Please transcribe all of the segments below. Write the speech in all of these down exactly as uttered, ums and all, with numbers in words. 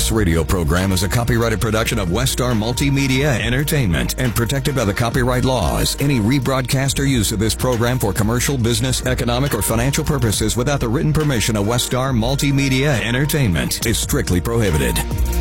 This radio program is a copyrighted production of Westar Multimedia Entertainment and protected by the copyright laws. Any rebroadcast or use of this program for commercial, business, economic, or financial purposes without the written permission of Westar Multimedia Entertainment is strictly prohibited.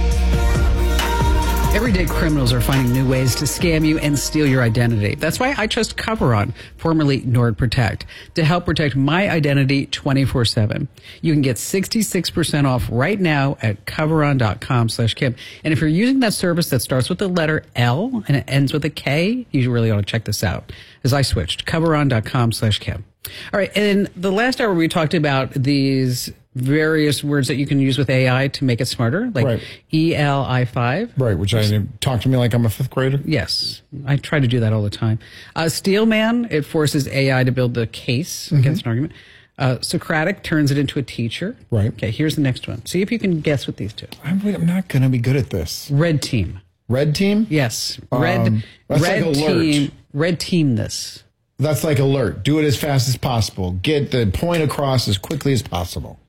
Everyday criminals are finding new ways to scam you and steal your identity. That's why I trust Coveron, formerly NordProtect, to help protect my identity twenty-four seven. You can get sixty-six percent off right now at coveron.com slash Kim. And if you're using that service that starts with the letter L and it ends with a K, you really ought to check this out. As I switched, coveron.com slash Kim. All right, and in the last hour we talked about these various words that you can use with A I to make it smarter, like right. E L I five. Right, which I talk to me like I'm a fifth grader. Yes, I try to do that all the time. Uh, Steelman, it forces A I to build the case mm-hmm. against an argument. Uh, Socratic turns it into a teacher. Right. Okay, here's the next one. See if you can guess with these two. I'm, I'm not going to be good at this. Red team. Red team? Yes. Red, um, that's red like alert. team. Red team this. That's like alert. Do it as fast as possible. Get the point across as quickly as possible.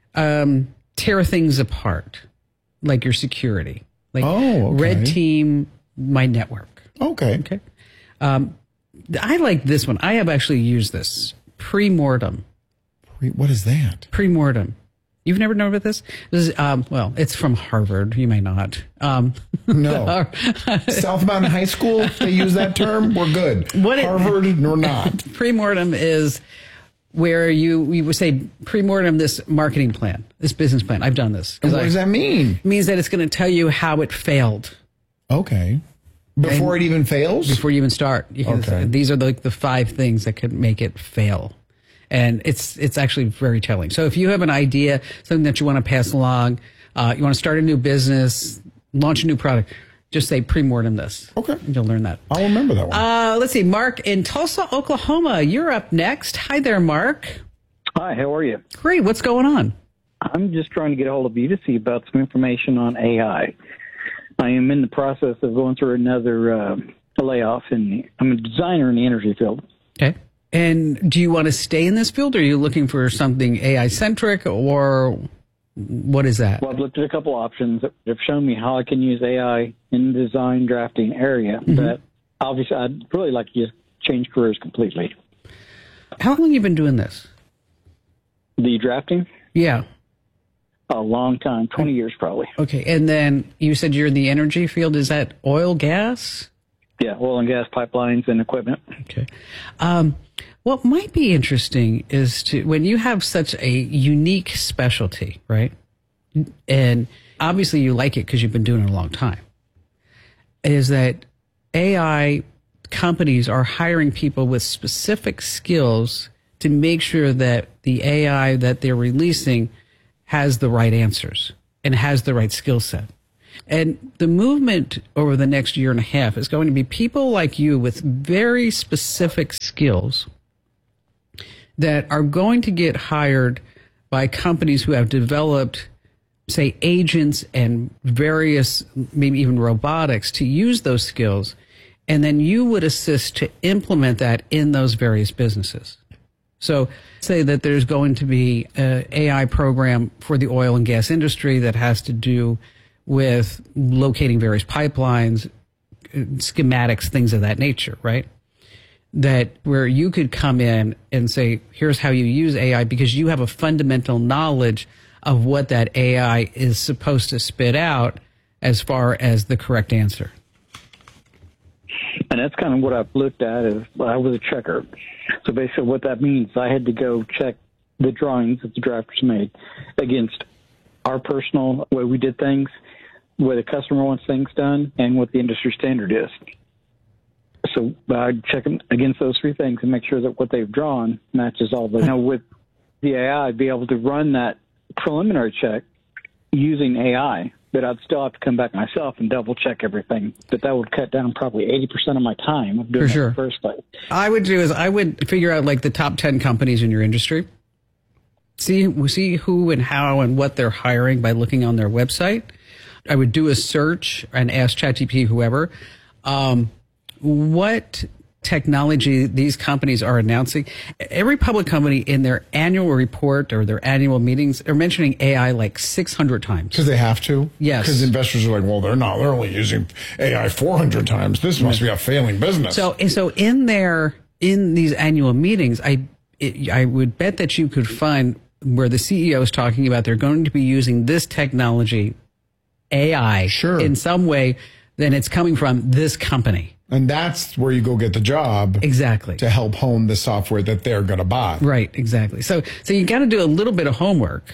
Um, tear things apart, like your security. Like oh, okay. Red team my network. Okay. Okay. Um, I like this one. I have actually used this. Premortem. Pre- what is that? Premortem. You've never known about this? This is, um, well, it's from Harvard. You may not. Um, no. South Mountain High School, they use that term. We're good. What Harvard, it, or not. Premortem is where you, we would say premortem this marketing plan, this business plan. I've done this. And what I, does that mean? It means that it's going to tell you how it failed. Okay. Before and it even fails? Before you even start. You can okay. say, these are the, the five things that could make it fail. And it's it's actually very telling. So if you have an idea, something that you want to pass along, uh, you want to start a new business, launch a new product, just say premortem this. Okay. And you'll learn that. I'll remember that one. Uh, let's see. Mark in Tulsa, Oklahoma. You're up next. Hi there, Mark. Hi, how are you? Great. What's going on? I'm just trying to get a hold of you to see about some information on A I. I am in the process of going through another uh, layoff, and I'm a designer in the energy field. Okay. And do you want to stay in this field, or are you looking for something A I-centric, or what is that? Well, I've looked at a couple options that have shown me how I can use A I in the design drafting area, mm-hmm. but obviously I'd really like to just change careers completely. How long have you been doing this? The drafting? Yeah. A long time, twenty years probably. Okay, and then you said you're in the energy field. Is that oil, gas? Yeah, oil and gas pipelines and equipment. Okay. Um, what might be interesting is to, when you have such a unique specialty, right? And obviously you like it because you've been doing it a long time, is that A I companies are hiring people with specific skills to make sure that the A I that they're releasing has the right answers and has the right skill set. And the movement over the next year and a half is going to be people like you with very specific skills that are going to get hired by companies who have developed, say, agents and various, maybe even robotics to use those skills. And then you would assist to implement that in those various businesses. So say that there's going to be an A I program for the oil and gas industry that has to do with locating various pipelines, schematics, things of that nature, right? That where you could come in and say, here's how you use A I because you have a fundamental knowledge of what that A I is supposed to spit out as far as the correct answer. And that's kind of what I've looked at is I was a checker. So basically what that means, I had to go check the drawings that the drafters made against our personal way we did things, where the customer wants things done, and what the industry standard is. So I'd check them against those three things and make sure that what they've drawn matches all the. You know, with the A I, I'd be able to run that preliminary check using A I, but I'd still have to come back myself and double check everything. But that would cut down probably eighty percent of my time of doing For sure. that in the first place. I would do is I would figure out like the top ten companies in your industry. See, see who and how and what they're hiring by looking on their website. I would do a search and ask ChatGPT, whoever, um, what technology these companies are announcing. Every public company in their annual report or their annual meetings are mentioning A I like six hundred times. Because they have to? Yes. Because investors are like, well, they're not. They're only using A I four hundred times. This must be a failing business. So, so in their, in these annual meetings, I, it, I would bet that you could find where the C E O is talking about they're going to be using this technology, A I, sure. in some way, then it's coming from this company. And that's where you go get the job. Exactly. To help hone the software that they're going to buy. Right, exactly. So, so you got to do a little bit of homework,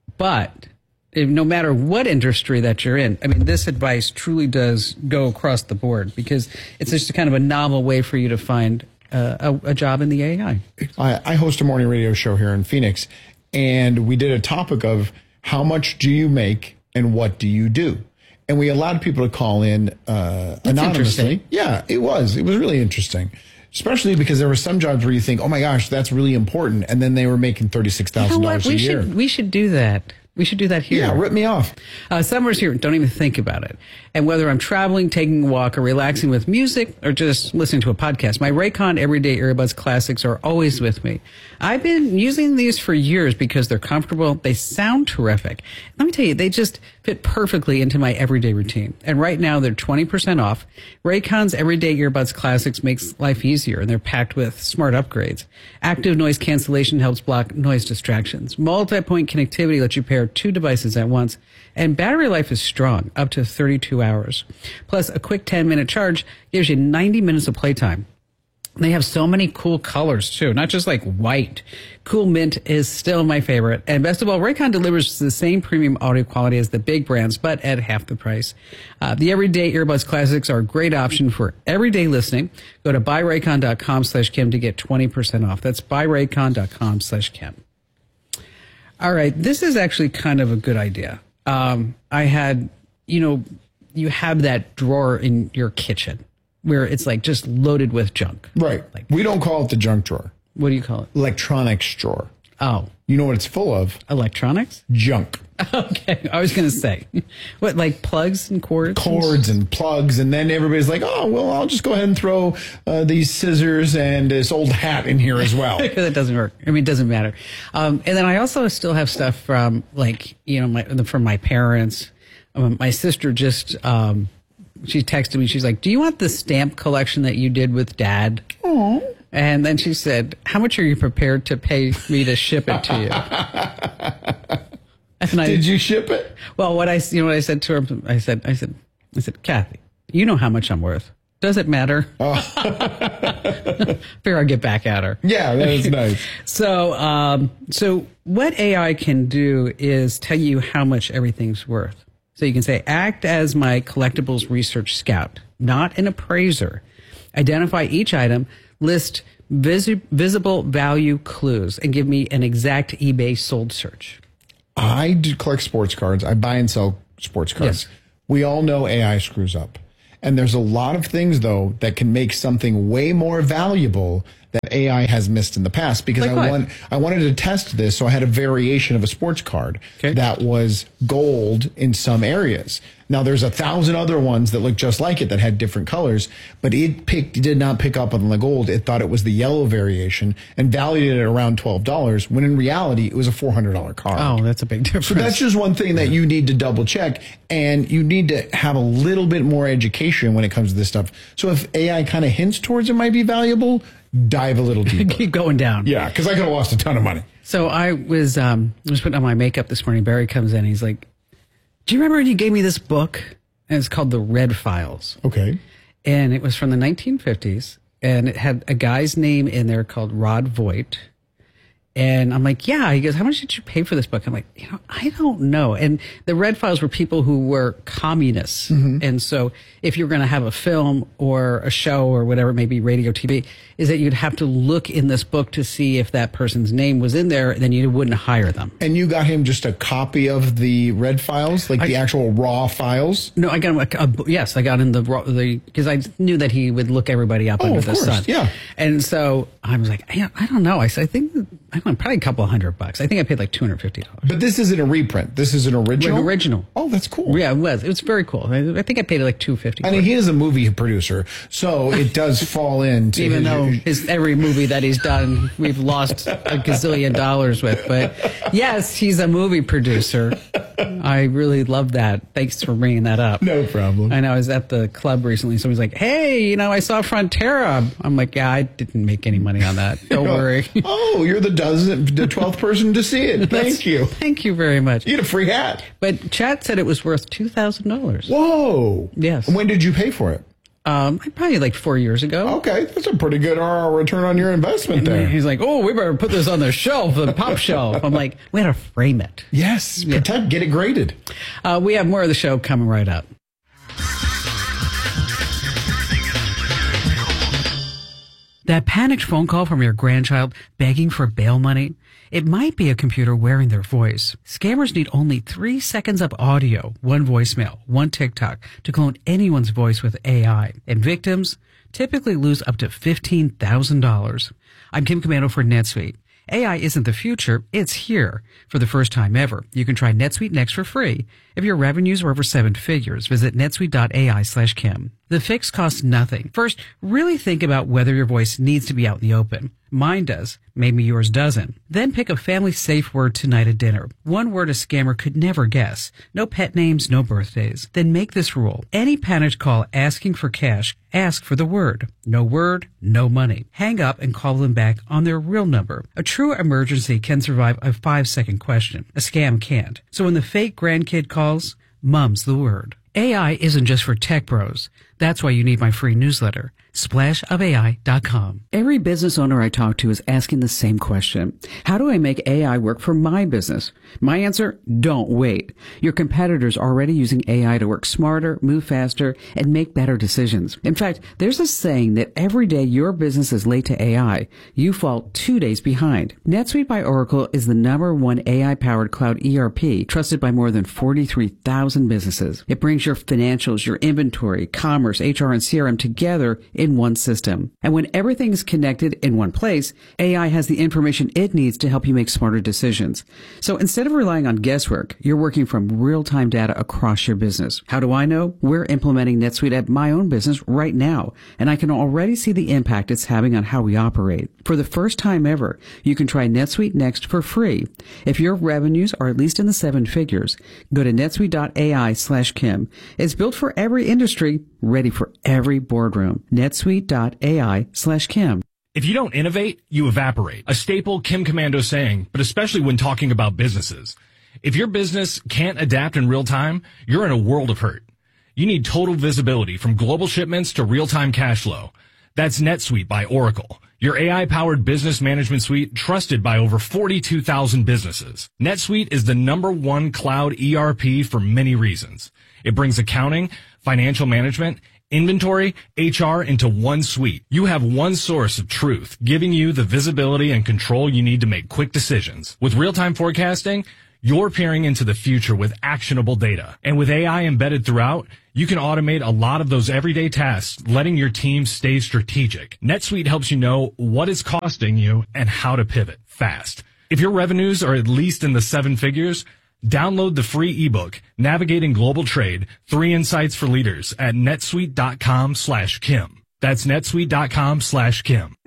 but if, no matter what industry that you're in, I mean, this advice truly does go across the board because it's just kind of a novel way for you to find uh, a, a job in the A I. I, I host a morning radio show here in Phoenix, and we did a topic of how much do you make and what do you do? And we allowed people to call in uh, anonymously. Yeah, it was. It was really interesting, especially because there were some jobs where you think, oh, my gosh, that's really important. And then they were making thirty-six thousand dollars you know a year. Should, we should do that. We should do that here. Yeah, rip me off. Uh, summers here, don't even think about it. And whether I'm traveling, taking a walk, or relaxing with music, or just listening to a podcast, my Raycon Everyday Earbuds Classics are always with me. I've been using these for years because they're comfortable. They sound terrific. Let me tell you, they just fit perfectly into my everyday routine. And right now, they're twenty percent off. Raycon's Everyday Earbuds Classics makes life easier, and they're packed with smart upgrades. Active noise cancellation helps block noise distractions. Multi-point connectivity lets you pair two devices at once. And battery life is strong, up to thirty-two hours. Plus, a quick ten-minute charge gives you ninety minutes of playtime. They have so many cool colors, too, not just like white. Cool mint is still my favorite. And best of all, Raycon delivers the same premium audio quality as the big brands, but at half the price. Uh, the Everyday Earbuds Classics are a great option for everyday listening. Go to buyraycon.com slash Kim to get twenty percent off. That's buyraycon.com slash Kim. All right, this is actually kind of a good idea. Um, I had, you know, you have that drawer in your kitchen where it's like just loaded with junk. Right. Like, we don't call it the junk drawer. What do you call it? Electronics drawer. Oh. You know what it's full of? Electronics? Junk. Okay. I was going to say, what, like plugs and cords? Cords and plugs. And then everybody's like, oh, well, I'll just go ahead and throw uh, these scissors and this old hat in here as well. Because it doesn't work. I mean, it doesn't matter. Um, and then I also still have stuff from, like, you know, my, from my parents. Um, my sister just, um, she texted me. She's like, do you want the stamp collection that you did with Dad? Oh. And then she said, how much are you prepared to pay me to ship it to you? And I, Did you ship it? Well, what I, you know what I said to her? I said, I said, I said, Kathy, you know how much I'm worth. Does it matter? Oh. Figure I'll get back at her. Yeah, that's nice. So, um, so what A I can do is tell you how much everything's worth. So you can say, act as my collectibles research scout, not an appraiser. Identify each item, list visi- visible value clues, and give me an exact eBay sold search. I do collect sports cards. I buy and sell sports cards. Yes. We all know A I screws up. And there's a lot of things, though, that can make something way more valuable that A I has missed in the past. Because like I what? want I wanted to test this, so I had a variation of a sports card okay. that was gold in some areas. Now, there's a thousand other ones that look just like it that had different colors, but it picked did not pick up on the gold. It thought it was the yellow variation and valued it at around twelve dollars, when in reality, it was a four hundred dollars card. Oh, that's a big difference. So that's just one thing that you need to double check, and you need to have a little bit more education when it comes to this stuff. So if A I kind of hints towards it might be valuable, dive a little deeper. Keep going down. Yeah, because I could have lost a ton of money. So I was um, I was putting on my makeup this morning. Barry comes in. He's like, do you remember when you gave me this book? And it's called The Red Files. Okay. And it was from the nineteen fifties. And it had a guy's name in there called Rod Voigt. And I'm like, yeah. He goes, how much did you pay for this book? I'm like, you know, I don't know. And the Red Files were people who were communists. Mm-hmm. And so if you're going to have a film or a show or whatever, maybe radio, T V, is that you'd have to look in this book to see if that person's name was in there, and then you wouldn't hire them. And you got him just a copy of the Red Files, like I, the actual raw files? No, I got him, a, a, yes, I got him the raw, the, because I knew that he would look everybody up oh, under of the course, sun. Yeah. And so I was like, I, I don't know. I said, I think, I went probably a couple of hundred bucks. I think I paid like two hundred fifty dollars. But this isn't a reprint. This is an original? An original. Oh, that's cool. Yeah, it was. It was very cool. I, I think I paid like two fifty. I mean, he is a movie producer, so it does fall into even his, though his every movie that he's done, we've lost a gazillion dollars with. But yes, he's a movie producer. I really love that. Thanks for bringing that up. No problem. I know I was at the club recently. Somebody's like, "Hey, you know, I saw Frontera." I'm like, "Yeah, I didn't make any money on that. Don't worry." Oh, you're the dozen, the twelfth person to see it. Thank you. Thank you very much. You get a free hat. But Chat said it was worth two thousand dollars. Whoa. Yes. When did you pay for it? Um, probably like four years ago. Okay, that's a pretty good uh, return on your investment there. He's like, "Oh, we better put this on the shelf, the pop shelf." I'm like, "We gotta frame it." Yes, protect, get it graded. Uh, we have more of the show coming right up. That panicked phone call from your grandchild begging for bail money? It might be a computer wearing their voice. Scammers need only three seconds of audio, one voicemail, one TikTok to clone anyone's voice with A I. And victims typically lose up to fifteen thousand dollars. I'm Kim Komando for NetSuite. A I isn't the future, it's here. For the first time ever, you can try NetSuite Next for free. If your revenues are over seven figures, visit netsuite.ai slash Kim. The fix costs nothing. First, really think about whether your voice needs to be out in the open. Mine does. Maybe yours doesn't. Then pick a family-safe word tonight at dinner. One word a scammer could never guess. No pet names, no birthdays. Then make this rule. Any panicked call asking for cash, ask for the word. No word, no money. Hang up and call them back on their real number. A true emergency can survive a five-second question. A scam can't. So when the fake grandkid calls, mum's the word. A I isn't just for tech bros. That's why you need my free newsletter, splash of A I dot com. Every business owner I talk to is asking the same question. How do I make A I work for my business? My answer, don't wait. Your competitors are already using A I to work smarter, move faster, and make better decisions. In fact, there's a saying that every day your business is late to A I, you fall two days behind. NetSuite by Oracle is the number one A I-powered cloud E R P trusted by more than forty-three thousand businesses. It brings your financials, your inventory, commerce, H R, and C R M together in one system. And when everything is connected in one place, A I has the information it needs to help you make smarter decisions. So instead of relying on guesswork, you're working from real-time data across your business. How do I know? We're implementing NetSuite at my own business right now, and I can already see the impact it's having on how we operate. For the first time ever, you can try NetSuite Next for free. If your revenues are at least in the seven figures, go to netsuite.ai slash Kim. It's built for every industry, ready for every boardroom. netsuite.ai slash Kim. If you don't innovate, you evaporate. A staple Kim Komando saying, but especially when talking about businesses. If your business can't adapt in real time, you're in a world of hurt. You need total visibility from global shipments to real-time cash flow. That's NetSuite by Oracle, your A I-powered business management suite trusted by over forty-two thousand businesses. NetSuite is the number one cloud E R P for many reasons. It brings accounting, financial management, inventory, H R into one suite. You have one source of truth, giving you the visibility and control you need to make quick decisions. With real-time forecasting, you're peering into the future with actionable data. And with A I embedded throughout, you can automate a lot of those everyday tasks, letting your team stay strategic. NetSuite helps you know what it's costing you and how to pivot fast. If your revenues are at least in the seven figures, download the free ebook, Navigating Global Trade, Three Insights for Leaders at netsuite.com slash Kim. That's netsuite.com slash Kim.